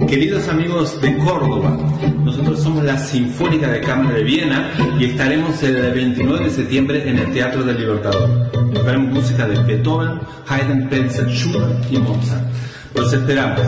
Queridos amigos de Córdoba, nosotros somos la Sinfónica de Cámara de Viena y estaremos el 29 de septiembre en el Teatro del Libertador. Tocaremos música de Beethoven, Haydn, Penzer, Schubert y Mozart. Los esperamos.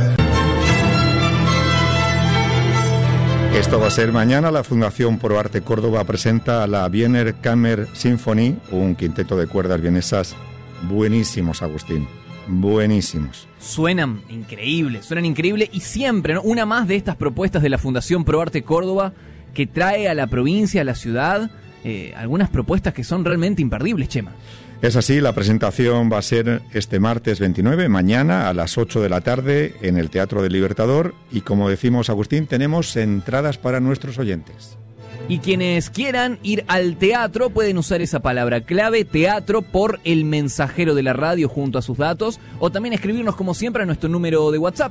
Esto va a ser mañana. La Fundación Pro Arte Córdoba presenta la Wiener Kammer Sinfonie, un quinteto de cuerdas vienesas buenísimos, Agustín. Buenísimos. Suenan increíble y siempre, ¿no? Una más de estas propuestas de la Fundación Pro Arte Córdoba que trae a la provincia, a la ciudad, algunas propuestas que son realmente imperdibles, Chema. Es así, la presentación va a ser este martes 29, mañana a las 8 de la tarde en el Teatro del Libertador y como decimos, Agustín, tenemos entradas para nuestros oyentes. Y quienes quieran ir al teatro pueden usar esa palabra clave, teatro, por El Mensajero de la Radio junto a sus datos, o también escribirnos como siempre a nuestro número de WhatsApp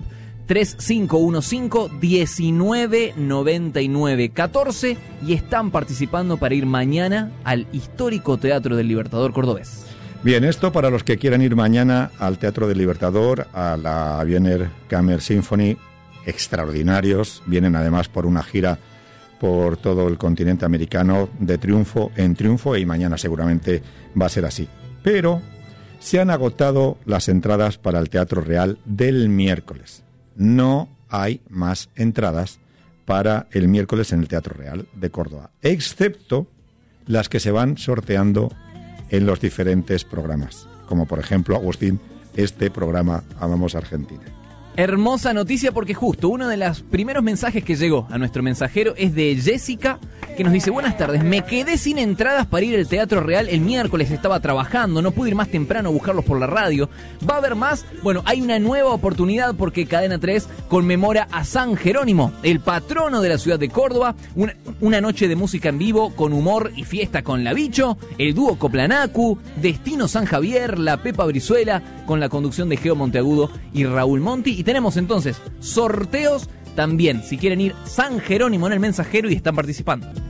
3515-1999-14 y están participando para ir mañana al histórico Teatro del Libertador cordobés. Bien, esto para los que quieran ir mañana al Teatro del Libertador, a la Wiener Kammer Sinfonie, extraordinarios, vienen además por una gira por todo el continente americano de triunfo en triunfo y mañana seguramente va a ser así. Pero se han agotado las entradas para el Teatro Real del miércoles. No hay más entradas para el miércoles en el Teatro Real de Córdoba, excepto las que se van sorteando en los diferentes programas, como por ejemplo, Agustín, este programa Amamos Argentina. Hermosa noticia porque justo uno de los primeros mensajes que llegó a nuestro mensajero es de Jessica, que nos dice: buenas tardes, me quedé sin entradas para ir al Teatro Real el miércoles, estaba trabajando, no pude ir más temprano a buscarlos por la radio. ¿Va a haber más? Bueno, hay una nueva oportunidad porque Cadena 3 conmemora a San Jerónimo, el patrono de la ciudad de Córdoba, una noche de música en vivo con humor y fiesta con La Bicho, el dúo Coplanacu, Destino San Javier, la Pepa Brizuela, con la conducción de Geo Monteagudo y Raúl Monti. Y tenemos entonces sorteos también, si quieren ir San Jerónimo en el mensajero y están participando.